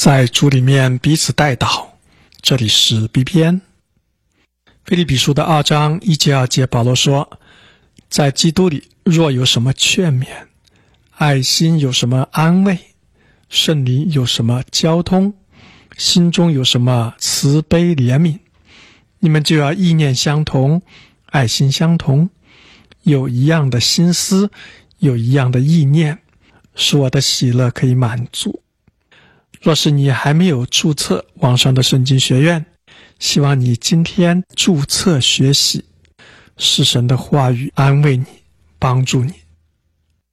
在主里面彼此代祷。这里是 B 篇。腓立比书的2章1节2节，保罗说，在基督里若有什么劝勉，爱心有什么安慰，圣灵有什么交通，心中有什么慈悲怜悯，你们就要意念相同，爱心相同，有一样的心思，有一样的意念，使我的喜乐可以满足。若是你还没有注册网上的圣经学院，希望你今天注册学习，是神的话语安慰你，帮助你。